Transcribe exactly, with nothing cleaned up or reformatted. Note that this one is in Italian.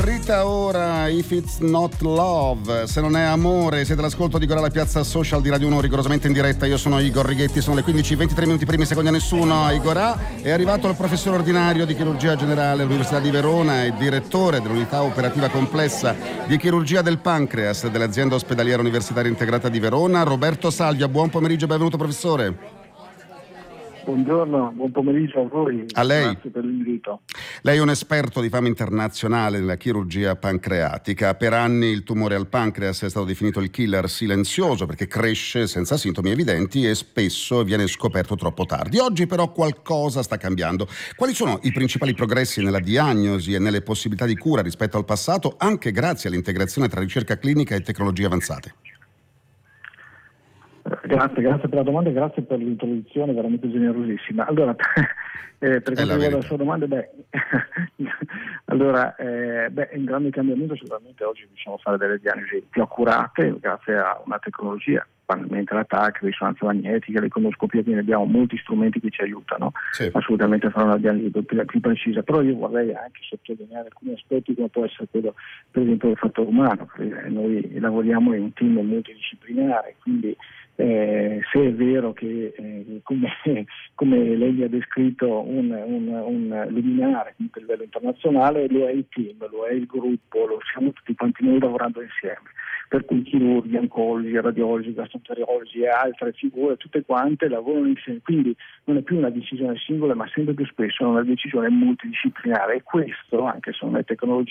Rita ora, If It's Not Love, se non è amore. Siete all'ascolto di Gorilla Piazza Social di Radio uno, rigorosamente in diretta. Io sono Igor Righetti, sono le quindici e ventitré minuti primi, secondi a nessuno. Igor A. È arrivato il professore ordinario di chirurgia generale all'Università di Verona e direttore dell'unità operativa complessa di chirurgia del pancreas dell'azienda ospedaliera universitaria integrata di Verona, Roberto Salvia. Buon pomeriggio e benvenuto, professore. Buongiorno, buon pomeriggio a voi. A lei. Grazie per l'invito. Lei è un esperto di fama internazionale nella chirurgia pancreatica. Per anni il tumore al pancreas è stato definito il killer silenzioso perché cresce senza sintomi evidenti e spesso viene scoperto troppo tardi. Oggi però qualcosa sta cambiando. Quali sono i principali progressi nella diagnosi e nelle possibilità di cura rispetto al passato, anche grazie all'integrazione tra ricerca clinica e tecnologie avanzate? Grazie, grazie per la domanda e grazie per l'introduzione veramente generosissima. Allora, eh, per quanto riguarda la sua domanda, beh, allora, eh, beh, è un grande cambiamento, sicuramente oggi riusciamo a fare delle diagnosi più accurate grazie a una tecnologia, banalmente la T A C, risonanza magnetica, l'econoscopia, quindi abbiamo molti strumenti che ci aiutano sì. assolutamente a fare una diagnosi più, più precisa, però io vorrei anche sottolineare alcuni aspetti come può essere quello, per esempio, del fattore umano. Noi lavoriamo in un team multidisciplinare, quindi Eh, se è vero che eh, come, come lei mi ha descritto un, un, un luminare a livello internazionale, lo è il team, lo è il gruppo, lo siamo tutti quanti noi lavorando insieme, per cui chirurghi, oncologi, radiologi, gastroenterologi e altre figure tutte quante lavorano insieme, quindi non è più una decisione singola ma sempre più spesso è una decisione multidisciplinare, e questo, anche se non è tecnologia